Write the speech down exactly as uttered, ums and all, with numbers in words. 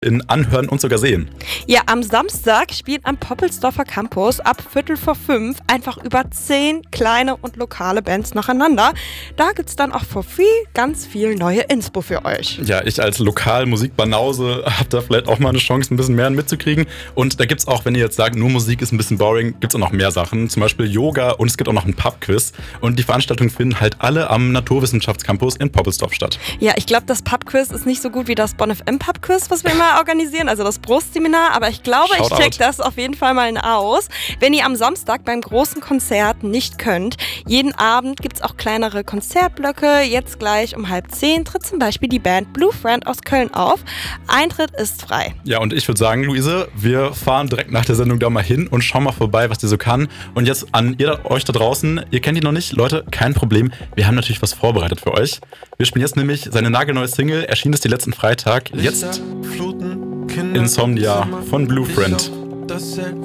in anhören und sogar sehen. Ja, am Samstag spielt am Poppelsdorfer Campus ab Viertel vor fünf einfach über zehn kleine und lokale Bands nacheinander. Da gibt's dann auch for free ganz viel neue Inspo für euch. Ja, ich als Lokalmusikbanause habe da vielleicht auch mal eine Chance, ein bisschen mehr mitzukriegen. Und da gibt's auch, wenn ihr jetzt sagt, nur Musik ist ein bisschen boring, gibt's auch noch mehr Sachen. Zum Beispiel Yoga und es gibt auch noch einen Pub-Quiz. Und die Veranstaltungen finden halt alle am Naturwissenschaftscampus in Poppelsdorf statt. Ja, ich glaube, das Pub-Quiz ist nicht so gut wie das Bonn F M Pub-Quiz, was wir immer organisieren, also das Brustseminar, aber ich glaube, Shout ich check out. das auf jeden Fall mal aus. Wenn ihr am Samstag beim großen Konzert nicht könnt, jeden Abend gibt es auch kleinere Konzertblöcke. Jetzt gleich um halb zehn tritt zum Beispiel die Band Blue Friend aus Köln auf. Eintritt ist frei. Ja, und ich würde sagen, Luise, wir fahren direkt nach der Sendung da mal hin und schauen mal vorbei, was die so kann. Und jetzt an ihr, euch da draußen, ihr kennt die noch nicht, Leute, kein Problem, wir haben natürlich was vorbereitet für euch. Wir spielen jetzt nämlich seine nagelneue Single, erschien es die letzten Freitag, jetzt Insomnia von Blue Friend.